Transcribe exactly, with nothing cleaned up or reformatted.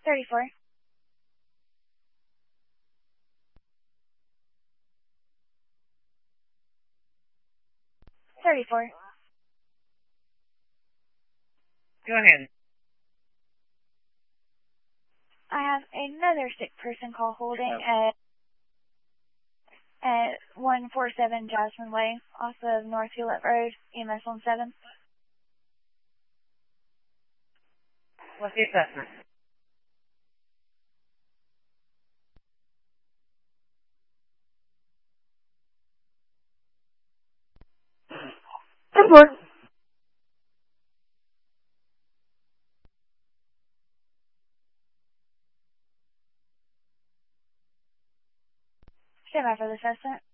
thirty-four. thirty-four. Go ahead. I have another sick person call holding at at one forty-seven Jasmine Way, off of North Hewlett Road, E M S on seven. What's the assessment? Support. Stand by for the assessment.